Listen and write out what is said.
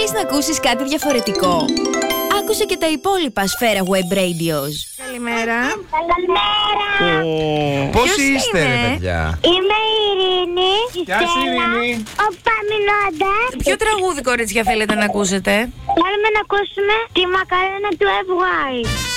Θέλεις να ακούσεις κάτι διαφορετικό? Άκουσε και τα υπόλοιπα Σφαίρα Web Radios. Καλημέρα. Καλημέρα. Πώς Ποιος είστε, ρε είναι? παιδιά? Είμαι η Ειρήνη. Γεια σου, Ειρήνη. Ο Παμινώντας. Ποιο τραγούδι, κορίτσια, θέλετε να ακούσετε? Θέλουμε να ακούσουμε τη μακαρένα του FY.